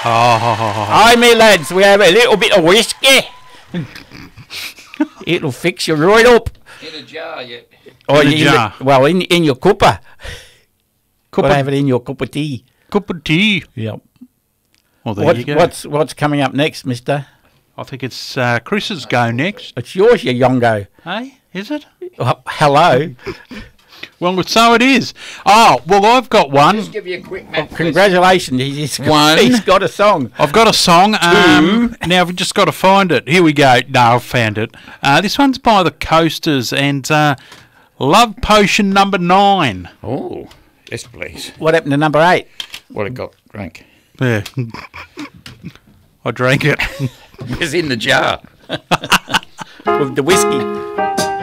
Aye, me lads, we have a little bit of whiskey. It'll fix you right up. In a jar, yeah. Oh, In a jar. Well, in your cuppa. Could have it in your cup of tea. Cup of tea. Yep. Well, there you go. What's coming up next, mister? I think it's Chris's go next. It's yours, you yongo. Hey, is it? Oh, hello. Well, so it is. Oh, well, I've got one. Just give you a quick map. Congratulations. He's One. got a song. I've got a song. Now I've just got to find it. Here we go. No, I've found it. This one's by the Coasters and Love Potion number 9. Oh, yes, please. What happened to number 8? What it got drank? Yeah. I drank it. It was in the jar. With the whiskey.